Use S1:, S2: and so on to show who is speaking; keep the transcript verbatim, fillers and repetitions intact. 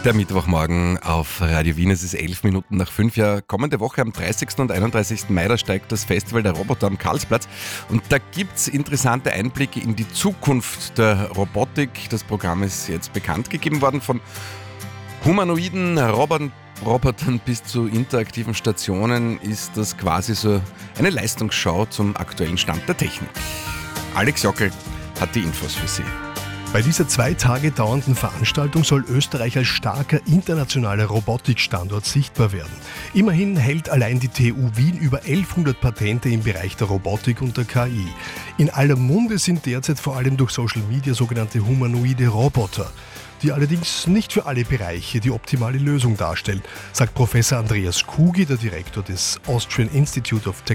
S1: Der Mittwochmorgen auf Radio Wien, es ist elf Minuten nach fünf. Ja, kommende Woche am dreißigsten und einunddreißigsten Mai, da steigt das Festival der Roboter am Karlsplatz. Und da gibt es interessante Einblicke in die Zukunft der Robotik. Das Programm ist jetzt bekannt gegeben worden, von humanoiden Robotern, Robotern bis zu interaktiven Stationen ist das quasi so eine Leistungsschau zum aktuellen Stand der Technik. Alex Jockel hat die Infos für Sie.
S2: Bei dieser zwei Tage dauernden Veranstaltung soll Österreich als starker internationaler Robotikstandort sichtbar werden. Immerhin hält allein die T U Wien über elfhundert Patente im Bereich der Robotik und der K I. In aller Munde sind derzeit vor allem durch Social Media sogenannte humanoide Roboter, die allerdings nicht für alle Bereiche die optimale Lösung darstellen, sagt Professor Andreas Kugi, der Direktor des Austrian Institute of Technology.